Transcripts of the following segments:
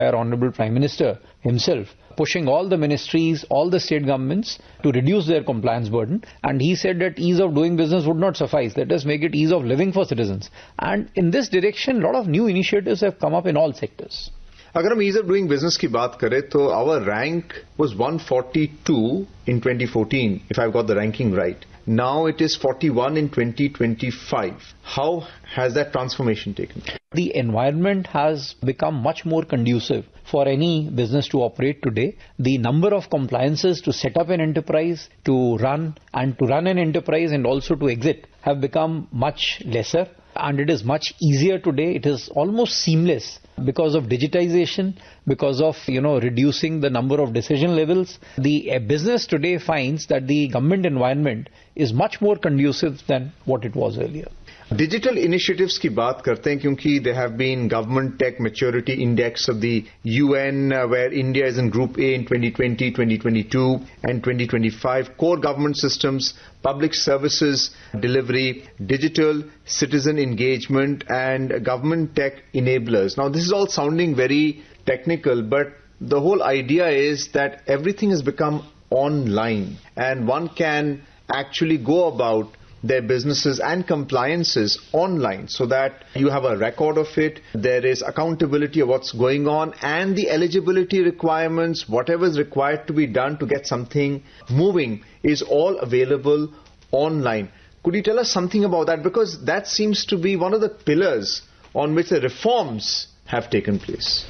our Honorable Prime Minister himself, pushing all the ministries, all the state governments to reduce their compliance burden. And he said that ease of doing business would not suffice. Let us make it ease of living for citizens. And in this direction, a lot of new initiatives have come up in all sectors. अगर हम ease of doing business की बात करें तो our rank was 142 in 2014, if I've got the ranking right. Now it is 41 in 2025. How has that transformation taken? The environment has become much more conducive for any business to operate today. The number of compliances to set up an enterprise, to run an enterprise and also to exit have become much lesser. And it is much easier today. It is almost seamless because of digitization, because of, reducing the number of decision levels. The business today finds that the government environment is much more conducive than what it was earlier. Digital initiatives की बात करते हैं क्योंकि there have been Government Tech Maturity Index of the UN where India is in Group A in 2020, 2022 and 2025. Core government systems, public services delivery, digital citizen engagement and government tech enablers. Now this is all sounding very technical, but the whole idea is that everything has become online and one can actually go about their businesses and compliances online so that you have a record of it, there is accountability of what's going on and the eligibility requirements, whatever is required to be done to get something moving is all available online. Could you tell us something about that? Because that seems to be one of the pillars on which the reforms have taken place.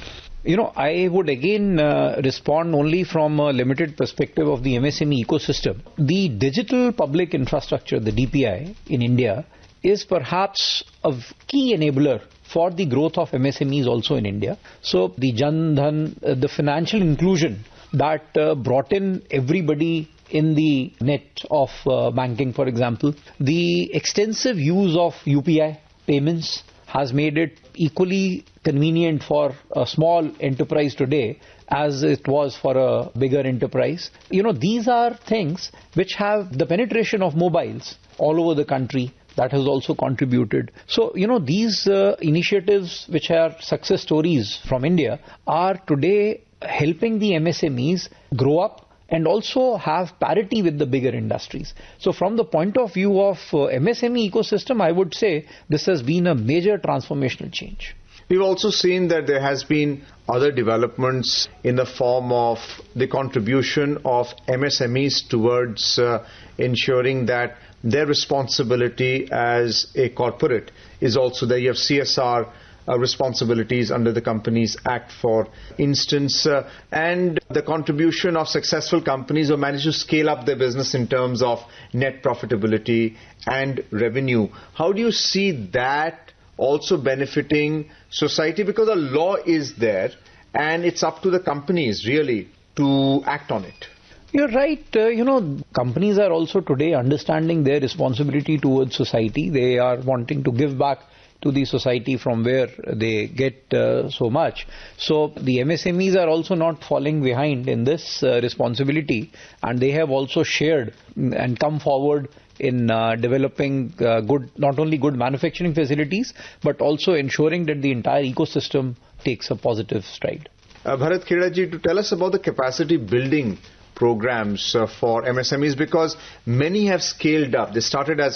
I would again respond only from a limited perspective of the MSME ecosystem. The digital public infrastructure, the DPI in India, is perhaps a key enabler for the growth of MSMEs also in India. So the Jan Dhan, the financial inclusion that brought in everybody in the net of banking, for example, the extensive use of UPI payments has made it equally convenient for a small enterprise today as it was for a bigger enterprise. These are things which have the penetration of mobiles all over the country that has also contributed. So, these initiatives which are success stories from India are today helping the MSMEs grow up and also have parity with the bigger industries. So from the point of view of MSME ecosystem, I would say this has been a major transformational change. We've also seen that there has been other developments in the form of the contribution of MSMEs towards ensuring that their responsibility as a corporate is also there. You have CSR responsibilities under the Companies Act, for instance, and the contribution of successful companies who manage to scale up their business in terms of net profitability and revenue. How do you see that also benefiting society? Because the law is there and it's up to the companies really to act on it. You're right. Companies are also today understanding their responsibility towards society. They are wanting to give back to the society from where they get so much. So the MSMEs are also not falling behind in this responsibility, and they have also shared and come forward in developing not only good manufacturing facilities, but also ensuring that the entire ecosystem takes a positive stride. Bharat Kheda ji, to tell us about the capacity building programs for MSMEs, because many have scaled up. They started as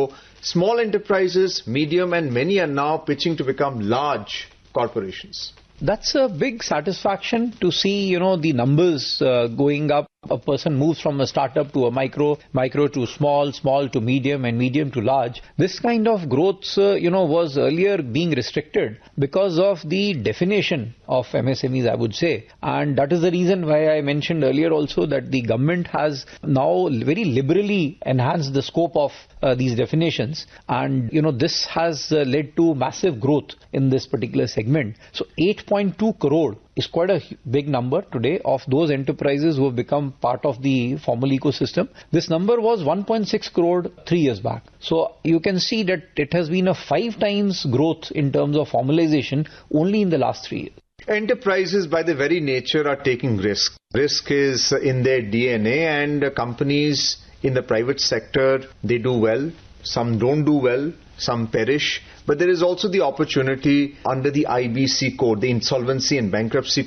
small enterprises, medium, and many are now pitching to become large corporations. That's a big satisfaction to see, the numbers going up. A person moves from a startup to a micro to small to medium, and medium to large. This kind of growth, was earlier being restricted because of the definition of MSMEs, I would say. And that is the reason why I mentioned earlier also that the government has now very liberally enhanced the scope of these definitions. And, this has led to massive growth in this particular segment. So 8.2 crore is quite a big number today of those enterprises who have become part of the formal ecosystem. This number was 1.6 crore 3 years back. So you can see that it has been a 5 times growth in terms of formalization only in the last 3 years. Enterprises by their very nature are taking risk. Risk is in their DNA, and companies in the private sector, they do well. Some don't do well. Some perish. But there is also the opportunity under the IBC code, the Insolvency and Bankruptcy